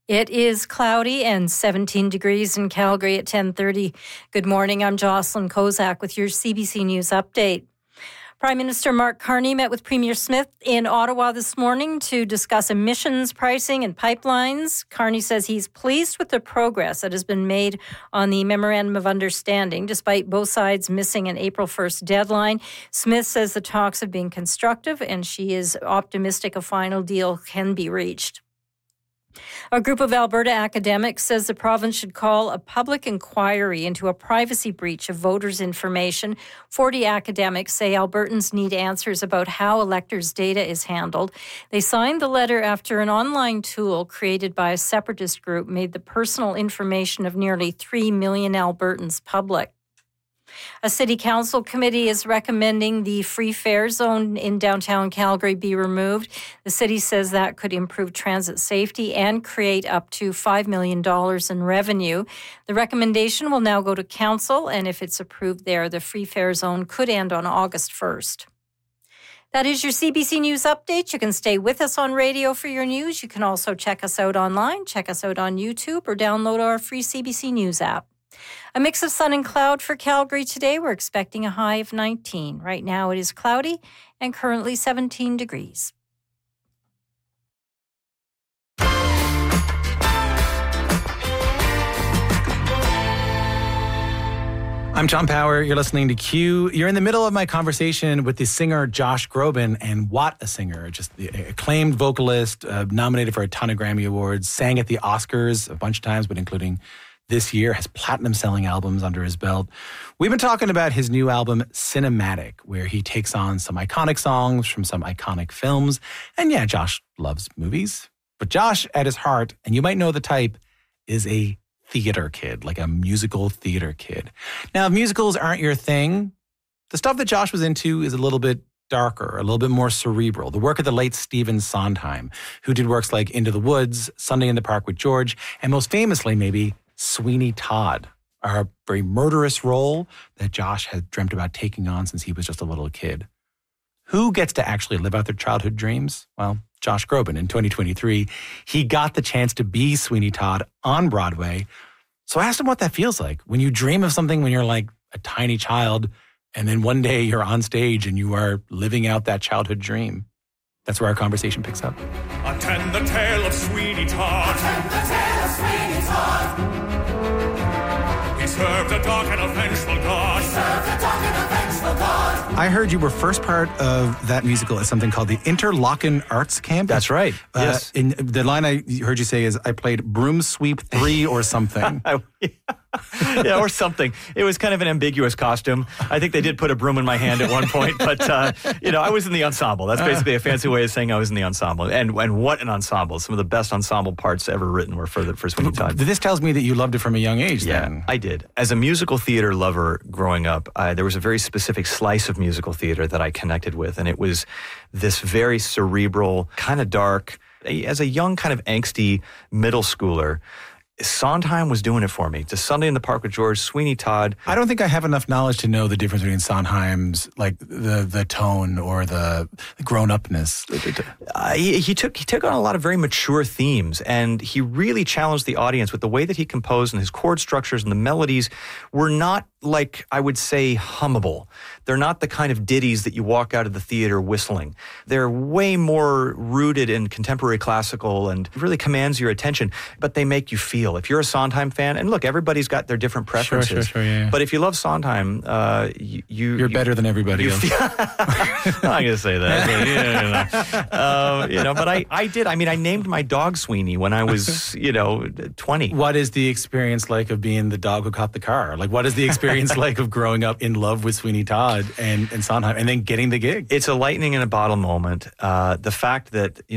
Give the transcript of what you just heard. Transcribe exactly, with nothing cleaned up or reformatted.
It is cloudy and seventeen degrees in Calgary at ten thirty. Good morning, I'm Jocelyn Kozak with your C B C News update. Prime Minister Mark Carney met with Premier Smith in Ottawa this morning to discuss emissions pricing and pipelines. Carney says he's pleased with the progress that has been made on the Memorandum of Understanding, despite both sides missing an April first deadline. Smith says the talks have been constructive and she is optimistic a final deal can be reached. A group of Alberta academics says the province should call a public inquiry into a privacy breach of voters' information. forty academics say Albertans need answers about how electors' data is handled. They signed the letter after an online tool created by a separatist group made the personal information of nearly three million Albertans public. A city council committee is recommending the free fare zone in downtown Calgary be removed. The city says that could improve transit safety and create up to five million dollars in revenue. The recommendation will now go to council, and if it's approved there, the free fare zone could end on August first. That is your C B C News update. You can stay with us on radio for your news. You can also check us out online, check us out on YouTube, or download our free C B C News app. A mix of sun and cloud for Calgary today. We're expecting a high of nineteen. Right now it is cloudy and currently seventeen degrees. I'm John Power. You're listening to Q. You're in the middle of my conversation with the singer Josh Groban, and what a singer. Just the acclaimed vocalist, uh, nominated for a ton of Grammy Awards, sang at the Oscars a bunch of times, but including this year, has platinum-selling albums under his belt. We've been talking about his new album, Cinematic, where he takes on some iconic songs from some iconic films. And yeah, Josh loves movies. But Josh, at his heart, and you might know the type, is a theater kid, like a musical theater kid. Now, if musicals aren't your thing, the stuff that Josh was into is a little bit darker, a little bit more cerebral. The work of the late Stephen Sondheim, who did works like Into the Woods, Sunday in the Park with George, and most famously, maybe, Sweeney Todd, a very murderous role that Josh had dreamt about taking on since he was just a little kid. Who gets to actually live out their childhood dreams? Well, Josh Groban. In twenty twenty-three, he got the chance to be Sweeney Todd on Broadway. So I asked him what that feels like when you dream of something when you're like a tiny child, and then one day you're on stage and you are living out that childhood dream. That's where our conversation picks up. Attend the tale of Sweeney Todd. Attend the tale of Sweeney Todd. He served a dark and a vengeful God. He served a dark and a vengeful God. I heard you were first part of that musical at something called the Interlochen Arts Camp. That's right. Uh, yes. In the line I heard you say is, I played Broom Sweep three or something. Yeah, or something. It was kind of an ambiguous costume. I think they did put a broom in my hand at one point, but, uh, you know, I was in the ensemble. That's basically a fancy way of saying I was in the ensemble. And and what an ensemble. Some of the best ensemble parts ever written were for, the, for Sweeney Todd. This tells me that you loved it from a young age, yeah, then. I did. As a musical theater lover growing up, uh, there was a very specific slice of musical theater that I connected with, and it was this very cerebral, kind of dark, as a young kind of angsty middle schooler, Sondheim was doing it for me. The Sunday in the Park with George, Sweeney Todd. I don't think I have enough knowledge to know the difference between Sondheim's, like the the tone or the grown-upness. Uh, he, he took he took on a lot of very mature themes, and he really challenged the audience with the way that he composed, and his chord structures and the melodies were not, like, I would say, hummable. They're not the kind of ditties that you walk out of the theater whistling. They're way more rooted in contemporary classical and really commands your attention, but they make you feel. If you're a Sondheim fan, and look, everybody's got their different preferences. Sure, sure, sure, yeah, yeah. But if you love Sondheim, uh, you, you... You're you, better than everybody you else. Feel, I'm not going to say that. But, yeah, you know, uh, you know, but I, I did. I mean, I named my dog Sweeney when I was, you know, twenty. What is the experience like of being the dog who caught the car? Like, what is the experience like of growing up in love with Sweeney Todd and, and Sondheim and then getting the gig? It's a lightning in a bottle moment. Uh, the fact that, you